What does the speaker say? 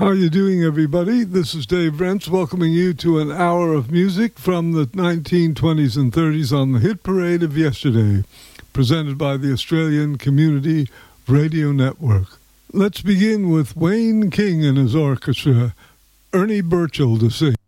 How are you doing, everybody? This is Dave Rentz welcoming you to an hour of music from the 1920s and 30s on the hit parade of yesterday, presented by the Australian Community Radio Network. Let's begin with Wayne King and his orchestra, Ernie Burchill to sing.